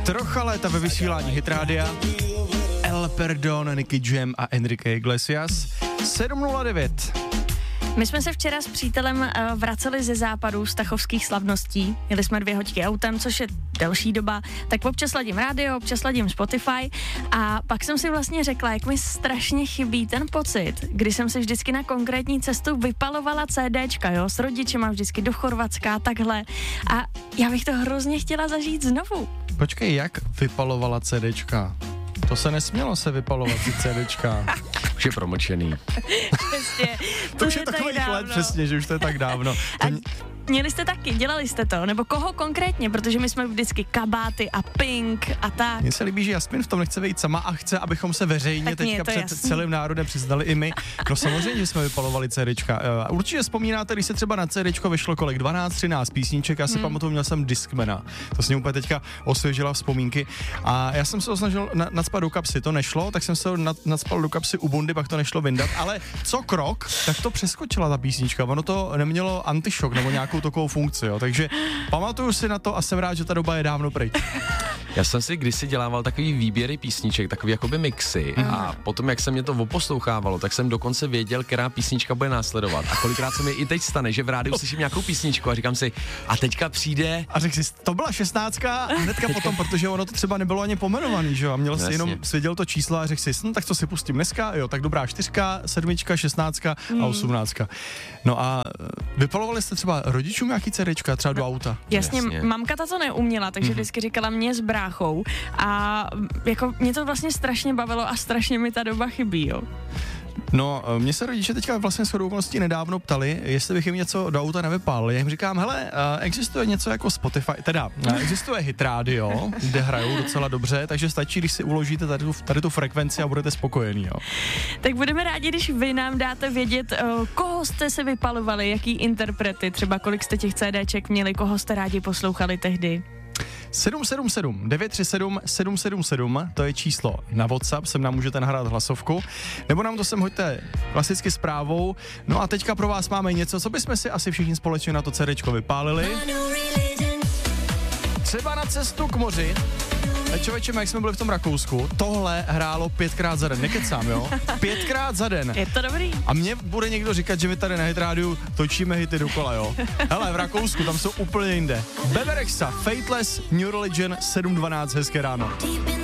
Trocha léta ve vysílání Hit Rádia. El Perdón, Nicky Jam a Enrique Iglesias. 7:09. My jsme se včera s přítelem vraceli ze západu z tachovských slavností. Jeli jsme 2 hodiny autem, což je delší doba, tak občas ladím rádio, občas ladím Spotify a pak jsem si vlastně řekla, jak mi strašně chybí ten pocit, kdy jsem si vždycky na konkrétní cestu vypalovala CDčka, jo, s rodičema vždycky do Chorvatska a takhle a já bych to hrozně chtěla zažít znovu. Počkej, jak vypalovala CDčka? To se nesmělo se vypalovat ty CDčka. Už je promlčený. Přesně. To už je takových let přesně, že už to je tak dávno. Měli jste taky, dělali jste to, nebo koho konkrétně, protože my jsme vždycky Kabáty a Pink a tak. Mně se líbí, že Jasmin v tom nechce vejít sama a chce, abychom se veřejně teďka před jasný. celým národem přiznali i my. No samozřejmě, že jsme vypalovali CDčka. Určitě vzpomínáte, když se třeba na CDčko vyšlo kolik? 12-13 písniček, já si pamatuju, měl jsem Discmana. To s ním úplně teďka osvěžila vzpomínky. A já jsem se ho snažil nacpat do kapsy, to nešlo, tak jsem se ho nacpal do kapsy u bundy, pak to nešlo vyndat, ale co krok, tak to přeskočila ta písnička. Ono to nemělo antišok nebo nějakou takovou funkci, jo. Takže pamatuju si na to a jsem rád, že ta doba je dávno pryč. Já jsem si kdysi dělával takový výběry písniček, takový jakoby mixy a potom, jak se mě to oposlouchávalo, tak jsem dokonce věděl, která písnička bude následovat. A kolikrát se mi i teď stane, že v rádiu slyším nějakou písničku a říkám si, a teďka přijde... A řekl si, to byla 16 a hnedka potom, protože ono to třeba nebylo ani pomenovaný, že jo, a měl si jenom svěděl to číslo a řekl si, tak co si pustím dneska, jo, tak dobrá 4, 7, 16 a 18. No a vypalovali jste třeba rodičům nějaký CDčka, třeba do auta? Jasně, mamka ta to neuměla, takže vždycky říkala mě s bráchou a jako mě to vlastně strašně bavilo a strašně mi ta doba chybí, jo. No, mě se rodiče teďka vlastně shodou okolností nedávno ptali, jestli bych jim něco do auta nevypálil. Já jim říkám, hele, existuje něco jako Spotify, teda existuje Hit Radio, kde hrajou docela dobře, takže stačí, když si uložíte tady tu frekvenci a budete spokojení, jo. Tak budeme rádi, když vy nám dáte vědět, koho jste se vypalovali, jaký interprety, třeba kolik jste těch CDček měli, koho jste rádi poslouchali tehdy. 777 937 777, to je číslo na WhatsApp, sem nám můžete nahrát hlasovku, nebo nám to sem hoďte klasicky zprávou. No a teďka pro vás máme něco, co bychom si asi všichni společně na to CDčko vypálili. Třeba na cestu k moři. Člověče, jak jsme byli v tom Rakousku, tohle hrálo 5krát za den, nekecám, jo? 5krát za den. Je to dobrý. A mě bude někdo říkat, že my tady na Hit Rádiu točíme hity dokola, jo? Hele, v Rakousku, tam jsou úplně jinde. Bebe Rexha, Fateless, New Religion, 7:12, hezké ráno.